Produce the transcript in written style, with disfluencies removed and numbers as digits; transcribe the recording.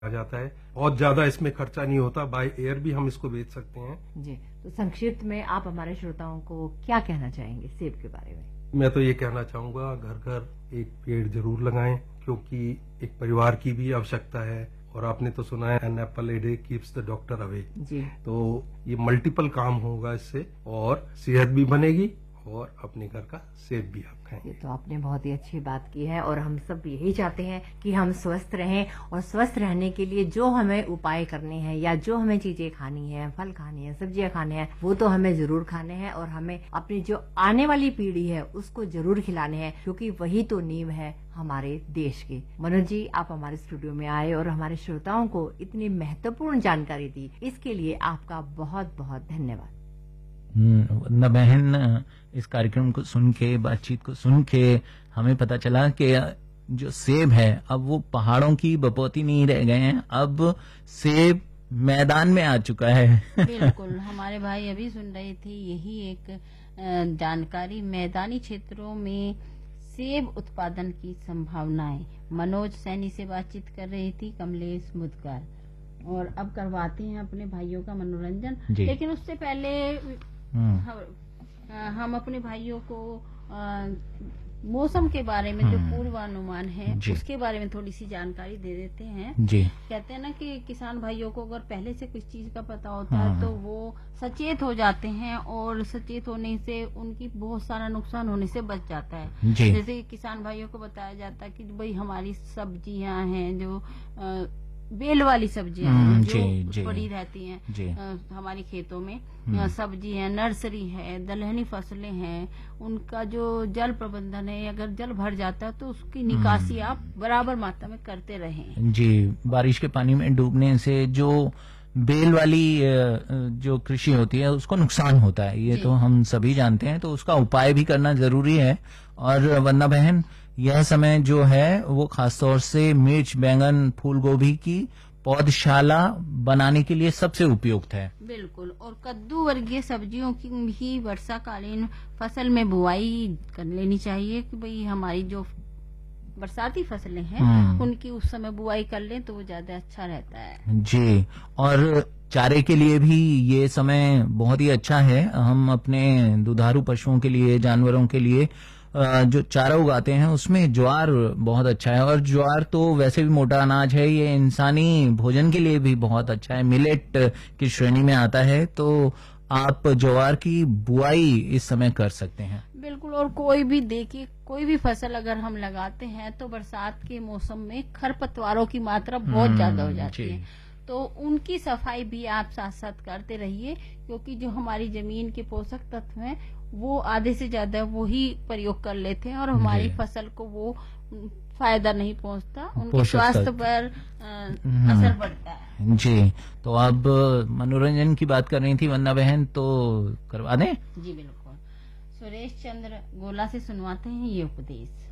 आ जाता है। बहुत ज्यादा इसमें खर्चा नहीं होता, बाय एयर भी हम इसको बेच सकते हैं। जी, तो संक्षिप्त में आप हमारे श्रोताओं को क्या कहना चाहेंगे सेब के बारे में? मैं तो ये कहना चाहूंगा, घर घर एक पेड़ जरूर लगाएं, क्योंकि एक परिवार की भी आवश्यकता है। और आपने तो सुना है, an apple a day keeps the doctor away. जी, तो ये मल्टीपल काम होगा इससे, और सेहत भी बनेगी और अपने घर का सेब भी आप ये खाएंगे। तो आपने बहुत ही अच्छी बात की है, और हम सब यही चाहते हैं कि हम स्वस्थ रहें, और स्वस्थ रहने के लिए जो हमें उपाय करने हैं या जो हमें चीजें खानी है, फल खाने हैं, सब्जियां खाने हैं, वो तो हमें जरूर खाने हैं, और हमें अपनी जो आने वाली पीढ़ी है उसको जरूर खिलाने हैं, क्योंकि वही तो नींव है हमारे देश की। मनोज जी, आप हमारे स्टूडियो में आए और हमारे श्रोताओं को इतनी महत्वपूर्ण जानकारी दी, इसके लिए आपका बहुत बहुत धन्यवाद। वंदना बहन, इस कार्यक्रम को सुन के, बातचीत को सुन के हमें पता चला कि जो सेब है अब वो पहाड़ों की बपौती नहीं रह गए हैं, अब सेब मैदान में आ चुका है। बिल्कुल, हमारे भाई अभी सुन रहे थे यही एक जानकारी, मैदानी क्षेत्रों में सेब उत्पादन की संभावनाएं। मनोज सैनी से बातचीत कर रही थी कमलेश मुदगर। और अब करवाते हैं अपने भाइयों का मनोरंजन, लेकिन उससे पहले हम अपने भाइयों को मौसम के बारे में जो पूर्वानुमान है उसके बारे में थोड़ी सी जानकारी दे देते हैं। जी, कहते हैं ना कि किसान भाइयों को अगर पहले से कुछ चीज का पता होता है तो वो सचेत हो जाते हैं, और सचेत होने से उनकी बहुत सारा नुकसान होने से बच जाता है। जैसे किसान भाइयों को बताया जाता है कि भाई हमारी सब्जियां हैं जो बेल वाली सब्जियां हैं जो पड़ी रहती हैं हमारी खेतों में, सब्जी है, नर्सरी है, दलहनी फसलें हैं, उनका जो जल प्रबंधन है, अगर जल भर जाता है तो उसकी निकासी आप बराबर मात्रा में करते रहें। जी, बारिश के पानी में डूबने से जो बेल वाली जो कृषि होती है उसको नुकसान होता है, ये तो हम सभी जानते हैं, तो उसका उपाय भी करना जरूरी है। और वंदना बहन, यह समय जो है वो खासतौर से मिर्च, बैंगन, फूल गोभी की पौधशाला बनाने के लिए सबसे उपयुक्त है। बिल्कुल, और कद्दू वर्गीय सब्जियों की भी वर्षाकालीन फसल में बुआई कर लेनी चाहिए, कि भाई हमारी जो बरसाती फसलें हैं उनकी उस समय बुआई कर लें तो वो ज्यादा अच्छा रहता है। जी, और चारे के लिए भी ये समय बहुत ही अच्छा है। हम अपने दुधारू पशुओं के लिए, जानवरों के लिए जो चारा उगाते हैं उसमें ज्वार बहुत अच्छा है, और ज्वार तो वैसे भी मोटा अनाज है, ये इंसानी भोजन के लिए भी बहुत अच्छा है, मिलेट की श्रेणी में आता है, तो आप ज्वार की बुआई इस समय कर सकते हैं। बिल्कुल, और कोई भी देखिए, कोई भी फसल अगर हम लगाते हैं तो बरसात के मौसम में खरपतवारों की मात्रा बहुत ज्यादा हो जाती है, तो उनकी सफाई भी आप साथ साथ करते रहिए, क्योंकि जो हमारी जमीन के पोषक तत्व हैं वो आधे से ज्यादा वो ही प्रयोग कर लेते हैं, और हमारी फसल को वो फायदा नहीं पहुंचता, उनके स्वास्थ्य पर असर पड़ता है। जी, तो अब मनोरंजन की बात कर रही थी वंदना बहन, तो करवा दें? जी बिल्कुल, सुरेश चंद्र गोला से सुनवाते हैं ये उपदेश।